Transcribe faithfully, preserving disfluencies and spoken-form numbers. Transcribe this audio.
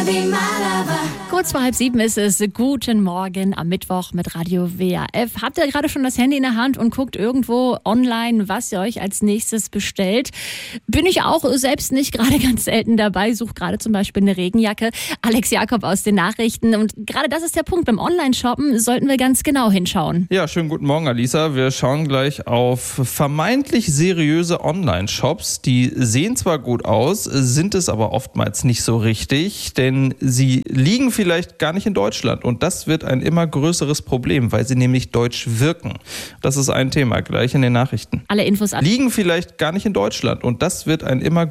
Kurz vor halb sieben ist es. Guten Morgen am Mittwoch mit Radio W A F. Habt ihr gerade schon das Handy in der Hand und guckt irgendwo online, was ihr euch als nächstes bestellt? Bin ich auch selbst nicht gerade ganz selten dabei. Suche gerade zum Beispiel eine Regenjacke. Alex Jakob aus den Nachrichten. Und gerade das ist der Punkt. Beim Online-Shoppen sollten wir ganz genau hinschauen. Ja, schönen guten Morgen, Alisa. Wir schauen gleich auf vermeintlich seriöse Online-Shops. Die sehen zwar gut aus, sind es aber oftmals nicht so richtig, denn sie liegen vielleicht gar nicht in Deutschland. Und das wird ein immer größeres Problem, weil sie nämlich deutsch wirken. Das ist ein Thema, gleich in den Nachrichten. Alle Infos ab. Liegen vielleicht gar nicht in Deutschland. Und das wird ein immer